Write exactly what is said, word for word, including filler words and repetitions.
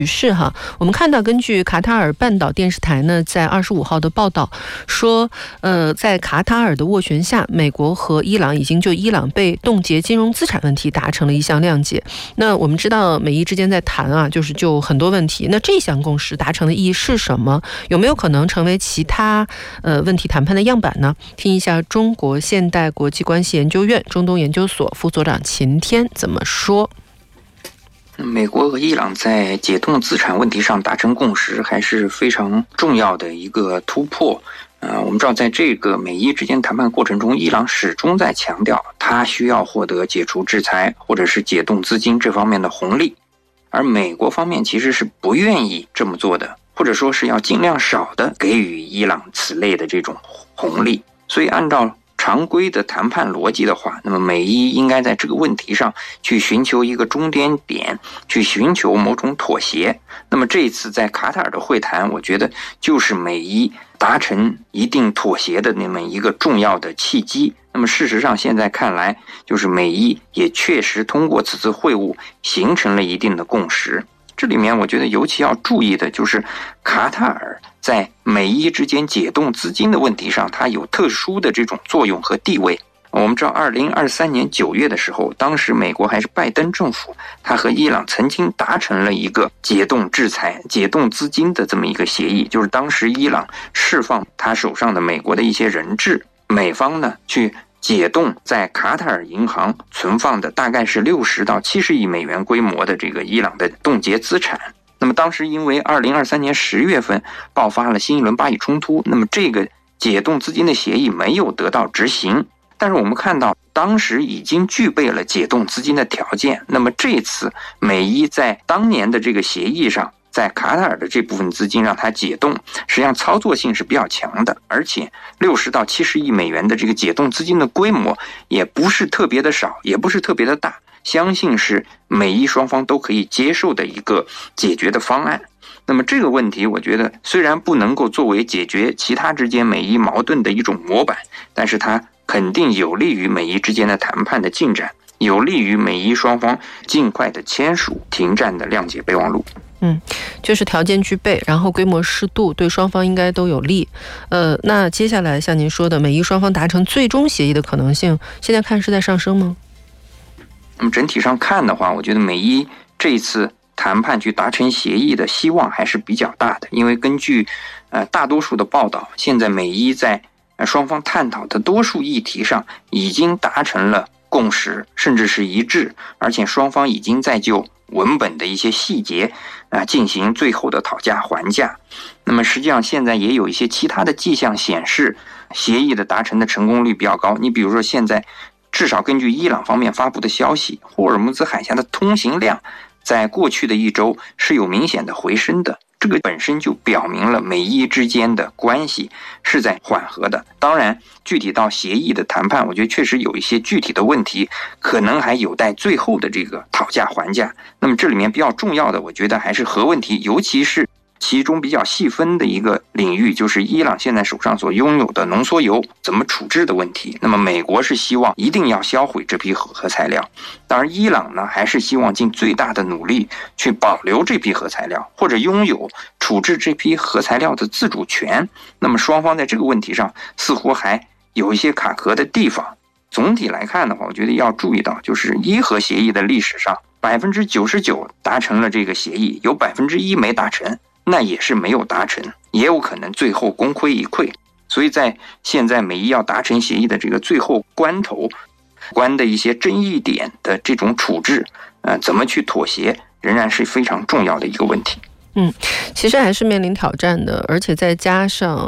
于是哈，我们看到根据卡塔尔半岛电视台呢，在二十五号的报道说，呃，在卡塔尔的斡旋下，美国和伊朗已经就伊朗被冻结金融资产问题达成了一项谅解。那我们知道美伊之间在谈啊，就是就很多问题。那这项共识达成的意义是什么？有没有可能成为其他呃问题谈判的样板呢？听一下中国现代国际关系研究院中东研究所副所长秦天怎么说。 美国和伊朗在解冻资产问题上达成共识，还是非常重要的一个突破。呃，我们知道，在这个美伊之间谈判过程中，伊朗始终在强调，它需要获得解除制裁或者是解冻资金这方面的红利，而美国方面其实是不愿意这么做的，或者说是要尽量少的给予伊朗此类的这种红利。所以，按照常规的谈判逻辑的话，那么美伊应该在这个问题上去寻求一个中间点，去寻求某种妥协。那么这一次在卡塔尔的会谈，我觉得就是美伊达成一定妥协的那么一个重要的契机。那么事实上现在看来，就是美伊也确实通过此次会晤形成了一定的共识。这里面我觉得尤其要注意的就是卡塔尔在美伊之间解冻资金的问题上，它有特殊的这种作用和地位。我们知道二零二三年九月的时候，当时美国还是拜登政府，他和伊朗曾经达成了一个解冻制裁、解冻资金的这么一个协议，就是当时伊朗释放他手上的美国的一些人质，美方呢去解冻在卡塔尔银行存放的大概是六十到七十亿美元规模的这个伊朗的冻结资产。那么当时因为二零二三年十月份爆发了新一轮巴以冲突，那么这个解冻资金的协议没有得到执行。但是我们看到当时已经具备了解冻资金的条件，那么这次美伊在当年的这个协议上，在卡塔尔的这部分资金让它解冻，实际上操作性是比较强的，而且六十到七十亿美元的这个解冻资金的规模也不是特别的少，也不是特别的大，相信是美伊双方都可以接受的一个解决的方案。那么这个问题我觉得虽然不能够作为解决其他之间美伊矛盾的一种模板，但是它肯定有利于美伊之间的谈判的进展，有利于美伊双方尽快的签署停战的谅解备忘录。 嗯，就是条件具备，然后规模适度，对双方应该都有利。呃，那接下来像您说的，美伊双方达成最终协议的可能性，现在看是在上升吗？ 那么整体上看的话，我觉得美伊这一次谈判去达成协议的希望还是比较大的，因为根据呃大多数的报道，现在美伊在呃双方探讨的多数议题上已经达成了共识，甚至是一致，而且双方已经在就文本的一些细节啊、呃、进行最后的讨价还价。那么实际上现在也有一些其他的迹象显示，协议的达成的成功率比较高。你比如说现在至少根据伊朗方面发布的消息，霍尔木兹海峡的通行量在过去的一周是有明显的回升的，这个本身就表明了美伊之间的关系是在缓和的。当然具体到协议的谈判，我觉得确实有一些具体的问题可能还有待最后的这个讨价还价。那么这里面比较重要的我觉得还是核问题，尤其是其中比较细分的一个领域，就是伊朗现在手上所拥有的浓缩铀怎么处置的问题。那么美国是希望一定要销毁这批核材料，当然伊朗呢还是希望尽最大的努力去保留这批核材料，或者拥有处置这批核材料的自主权。那么双方在这个问题上似乎还有一些卡壳的地方。总体来看的话，我觉得要注意到，就是伊核协议的历史上百分之九十九达成了这个协议，有百分之一没达成，那也是没有达成，也有可能最后功亏一篑。所以在现在美伊要达成协议的这个最后关头，关的一些争议点的这种处置，呃，怎么去妥协，仍然是非常重要的一个问题。 嗯，其实还是面临挑战的，而且再加上